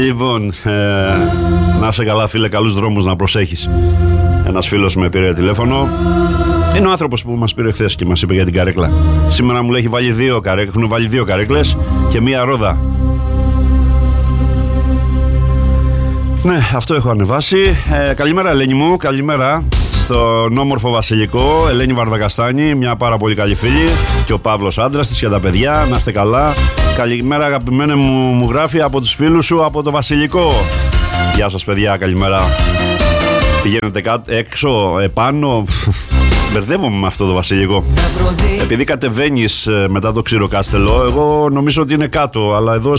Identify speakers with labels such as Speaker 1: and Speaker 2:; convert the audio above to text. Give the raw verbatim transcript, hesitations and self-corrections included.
Speaker 1: Λοιπόν, ε, να είσαι καλά φίλε, καλούς δρόμους να προσέχεις. Ένας φίλος με πήρε τηλέφωνο. Είναι ο άνθρωπος που μας πήρε χθες και μας είπε για την καρέκλα. Σήμερα μου λέει έχει βάλει δύο καρέκλες, έχουν βάλει δύο καρέκλες και μία ρόδα. Ναι, αυτό έχω ανεβάσει. ε, Καλημέρα Ελένη μου, καλημέρα στον όμορφο Βασιλικό, Ελένη Βαρδακαστάνη, μια πάρα πολύ καλή φίλη. Και ο Παύλος άντρας της και τα παιδιά, να είστε καλά. Καλημέρα αγαπημένε μου, μου γράφει από τους φίλους σου από το Βασιλικό. Γεια σας παιδιά, καλημέρα. Πηγαίνετε κάτω, έξω, επάνω. Μπερδεύομαι με αυτό το Βασιλικό. Επειδή κατεβαίνεις μετά το Ξηροκάστελο, εγώ νομίζω ότι είναι κάτω, αλλά εδώ